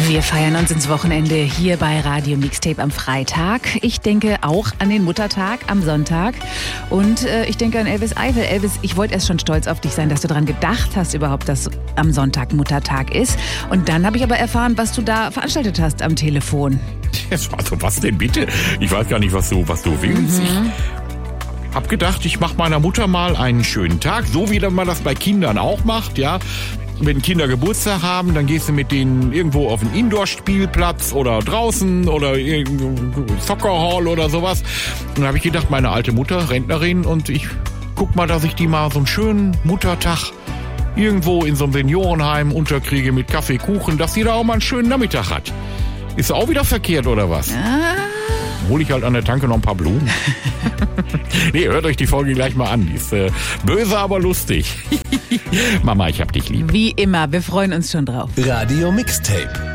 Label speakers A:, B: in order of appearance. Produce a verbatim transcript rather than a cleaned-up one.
A: Wir feiern uns ins Wochenende hier bei Radio Mixtape am Freitag. Ich denke auch an den Muttertag am Sonntag und äh, ich denke an Elvis Eifel. Elvis, ich wollte erst schon stolz auf dich sein, dass du daran gedacht hast überhaupt, dass am Sonntag Muttertag ist. Und dann habe ich aber erfahren, was du da veranstaltet hast am Telefon.
B: Also was denn bitte? Ich weiß gar nicht, was du, was du willst. Mhm. Ich hab gedacht, ich mache meiner Mutter mal einen schönen Tag, so wie man das bei Kindern auch macht, ja. Wenn Kinder Geburtstag haben, dann gehst du mit denen irgendwo auf einen Indoor-Spielplatz oder draußen oder irgendwo Soccer Hall oder sowas. Und dann habe ich gedacht, meine alte Mutter, Rentnerin, und ich guck mal, dass ich die mal so einen schönen Muttertag irgendwo in so einem Seniorenheim unterkriege mit Kaffee, Kuchen, dass sie da auch mal einen schönen Nachmittag hat. Ist auch wieder verkehrt, oder was?
A: Ah.
B: Hol ich halt an der Tanke noch ein paar Blumen. Nee, hört euch die Folge gleich mal an. Die ist äh, böse, aber lustig. Mama, ich hab dich lieb.
A: Wie immer, wir freuen uns schon drauf.
C: Radio Mixtape.